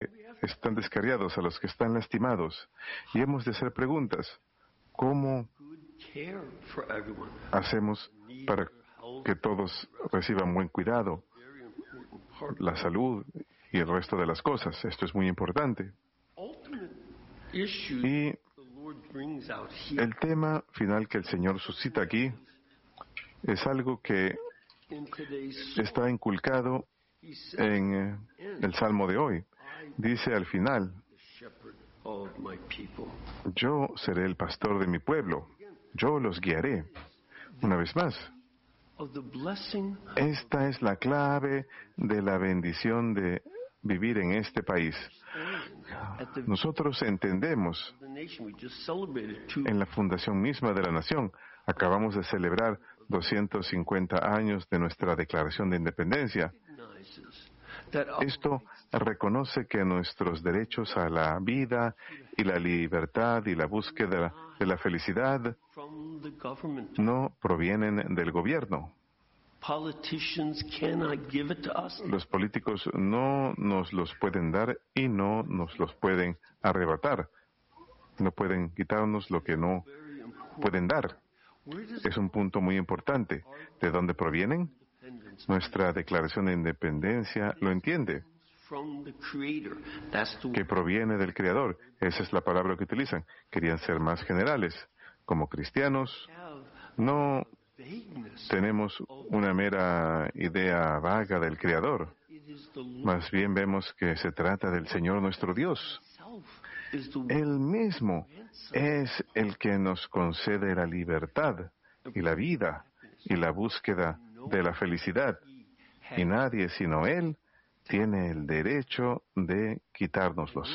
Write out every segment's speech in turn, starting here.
que están descarriados, a los que están lastimados. Y hemos de hacer preguntas. ¿Cómo hacemos para que todos reciban buen cuidado, la salud y el resto de las cosas? Esto es muy importante. Y el tema final que el Señor suscita aquí es algo que está inculcado en el Salmo de hoy. Dice al final: yo seré el pastor de mi pueblo, yo los guiaré. Una vez más, esta es la clave de la bendición de vivir en este país. Nosotros entendemos en la fundación misma de la nación. Acabamos de celebrar 250 años de nuestra declaración de independencia. Esto reconoce que nuestros derechos a la vida y la libertad y la búsqueda de la felicidad no provienen del gobierno. Los políticos no nos los pueden dar y no nos los pueden arrebatar. No pueden quitarnos lo que no pueden dar. Es un punto muy importante. ¿De dónde provienen? Nuestra declaración de independencia lo entiende, que proviene del Creador. Esa es la palabra que utilizan. Querían ser más generales. Como cristianos, no tenemos una mera idea vaga del Creador. Más bien vemos que se trata del Señor nuestro Dios. Él mismo es el que nos concede la libertad y la vida y la búsqueda de la felicidad. Y nadie sino Él tiene el derecho de quitárnoslos.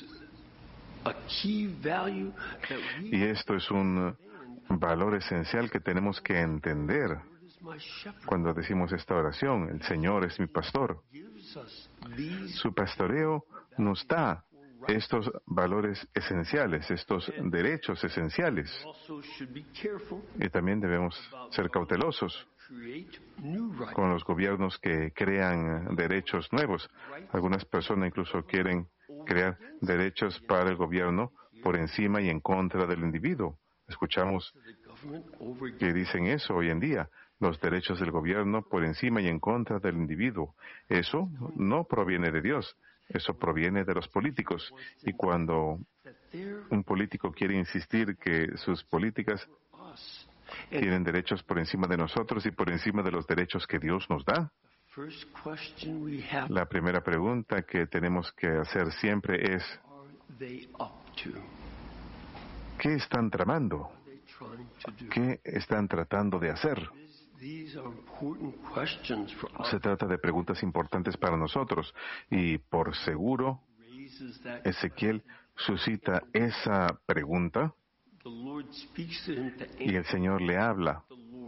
Y esto es un valor esencial que tenemos que entender cuando decimos esta oración: el Señor es mi pastor. Su pastoreo nos da estos valores esenciales, estos derechos esenciales. Y también debemos ser cautelosos con los gobiernos que crean derechos nuevos. Algunas personas incluso quieren crear derechos para el gobierno por encima y en contra del individuo. Escuchamos que dicen eso hoy en día: los derechos del gobierno por encima y en contra del individuo. Eso no proviene de Dios, eso proviene de los políticos. Y cuando un político quiere insistir que sus políticas tienen derechos por encima de nosotros y por encima de los derechos que Dios nos da, la primera pregunta que tenemos que hacer siempre es: ¿qué están tramando? ¿Qué están tratando de hacer? Se trata de preguntas importantes para nosotros, y por seguro Ezequiel suscita esa pregunta y el Señor le habla.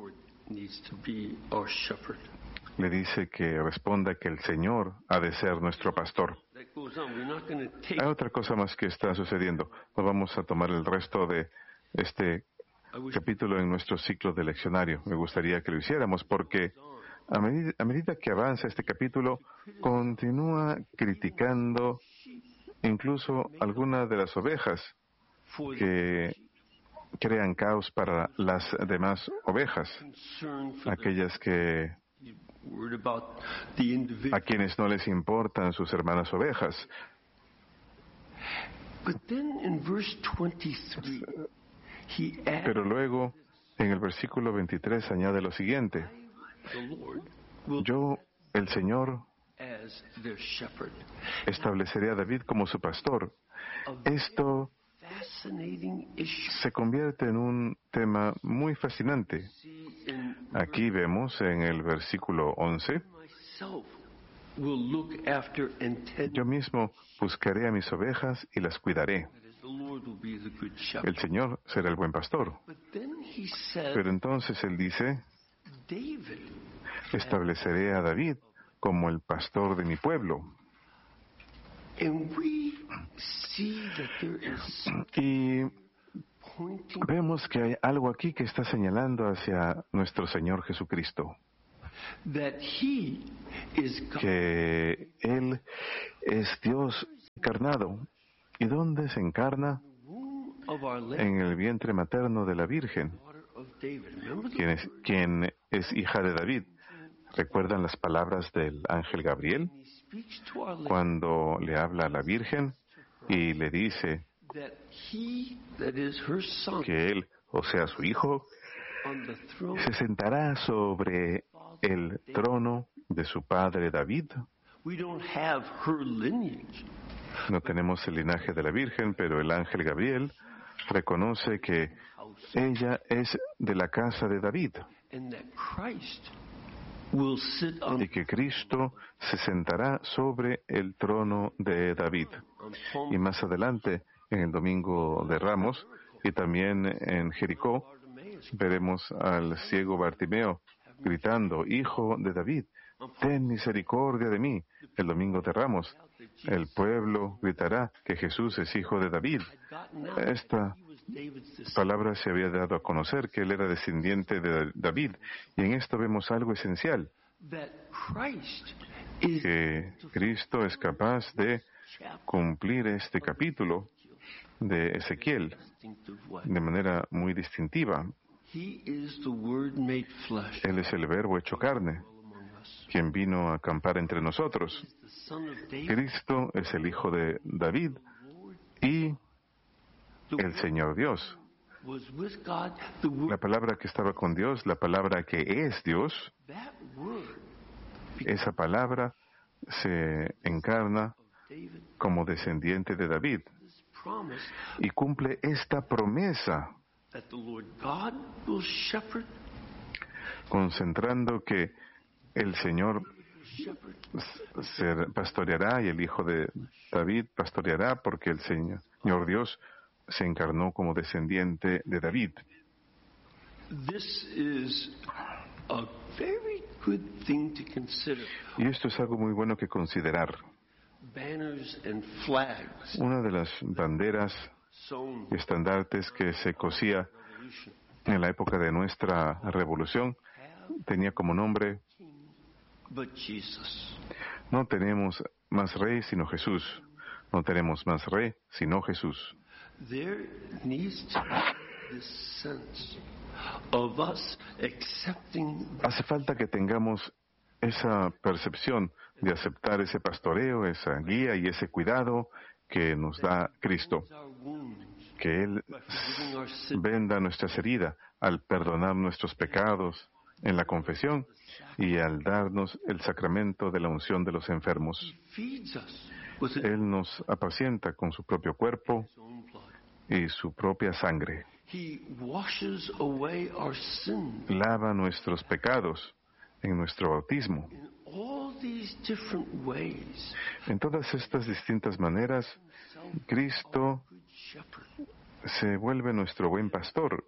Le dice que responda que el Señor ha de ser nuestro pastor. Hay otra cosa más que está sucediendo. No vamos a tomar el resto de este capítulo en nuestro ciclo de leccionario. Me gustaría que lo hiciéramos porque a medida que avanza este capítulo, continúa criticando incluso algunas de las ovejas que crean caos para las demás ovejas, aquellas a quienes no les importan sus hermanas ovejas. Pero luego, en el versículo 23, añade lo siguiente: yo, el Señor, estableceré a David como su pastor. Esto se convierte en un tema muy fascinante. Aquí vemos en el versículo 11: yo mismo buscaré a mis ovejas y las cuidaré. El Señor será el buen pastor. Pero entonces Él dice: estableceré a David como el pastor de mi pueblo. Y vemos que hay algo aquí que está señalando hacia nuestro Señor Jesucristo, que Él es Dios encarnado. ¿Y dónde se encarna? En el vientre materno de la Virgen, quien es hija de David. ¿Recuerdan las palabras del ángel Gabriel? Cuando le habla a la Virgen y le dice que él, o sea, su hijo, se sentará sobre el trono de su padre David. No tenemos el linaje de la Virgen, pero el ángel Gabriel reconoce que ella es de la casa de David y que Cristo se sentará sobre el trono de David. Y más adelante, en el Domingo de Ramos y también en Jericó, veremos al ciego Bartimeo gritando: Hijo de David, ten misericordia de mí. El Domingo de Ramos, el pueblo gritará que Jesús es hijo de David. Esta palabra se había dado a conocer, que él era descendiente de David. Y en esto vemos algo esencial, que Cristo es capaz de cumplir este capítulo de Ezequiel de manera muy distintiva. Él es el Verbo hecho carne, quien vino a acampar entre nosotros. Cristo es el Hijo de David y el Señor Dios. La palabra que estaba con Dios, la palabra que es Dios, esa palabra se encarna como descendiente de David y cumple esta promesa, concentrando que el Señor se pastoreará y el Hijo de David pastoreará, porque el Señor Dios se encarnó como descendiente de David. Y esto es algo muy bueno que considerar. Una de las banderas y estandartes que se cosía en la época de nuestra revolución tenía como nombre: no tenemos más rey sino Jesús. No tenemos más rey sino Jesús. Hace falta que tengamos esa percepción de aceptar ese pastoreo, esa guía y ese cuidado que nos da Cristo. Que Él venda nuestras heridas al perdonar nuestros pecados en la confesión y al darnos el sacramento de la unción de los enfermos. Él nos apacienta con su propio cuerpo y su propia sangre. Lava nuestros pecados en nuestro bautismo. En todas estas distintas maneras, Cristo se vuelve nuestro buen pastor.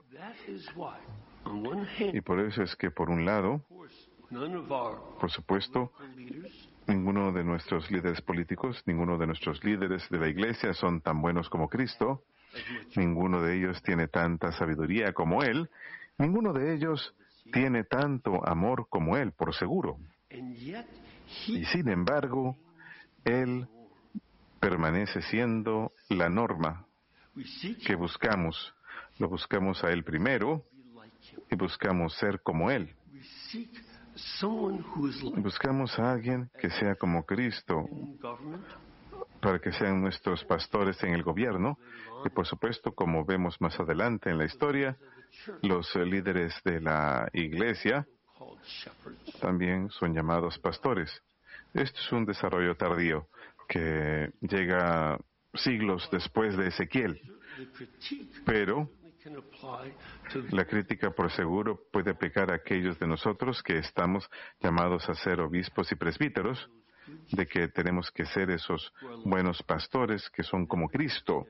Y por eso es que, por un lado, por supuesto, ninguno de nuestros líderes políticos, ninguno de nuestros líderes de la Iglesia son tan buenos como Cristo. Ninguno de ellos tiene tanta sabiduría como Él. Ninguno de ellos tiene tanto amor como Él, por seguro. Y sin embargo, Él permanece siendo la norma que buscamos. Lo buscamos a Él primero y buscamos ser como Él. Buscamos a alguien que sea como Cristo para que sean nuestros pastores en el gobierno. Y por supuesto, como vemos más adelante en la historia, los líderes de la Iglesia también son llamados pastores. Esto es un desarrollo tardío que llega siglos después de Ezequiel. Pero la crítica, por seguro, puede aplicar a aquellos de nosotros que estamos llamados a ser obispos y presbíteros, de que tenemos que ser esos buenos pastores que son como Cristo,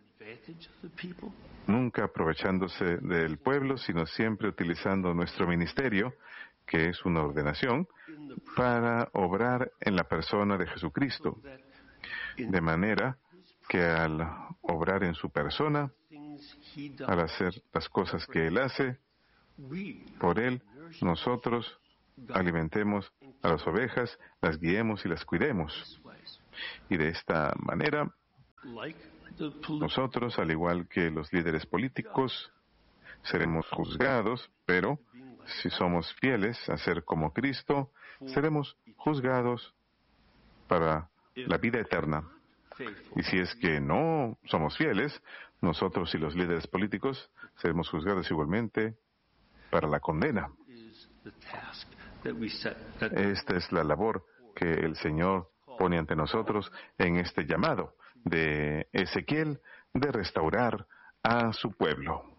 nunca aprovechándose del pueblo, sino siempre utilizando nuestro ministerio, que es una ordenación, para obrar en la persona de Jesucristo, de manera que al obrar en su persona, al hacer las cosas que Él hace, por Él, nosotros alimentemos a las ovejas, las guiemos y las cuidemos. Y de esta manera Nosotros, al igual que los líderes políticos, seremos juzgados, pero si somos fieles a ser como Cristo, seremos juzgados para la vida eterna. Y si es que no somos fieles, nosotros y los líderes políticos seremos juzgados igualmente para la condena. Esta es la labor que el Señor pone ante nosotros en este llamado de Ezequiel de restaurar a su pueblo.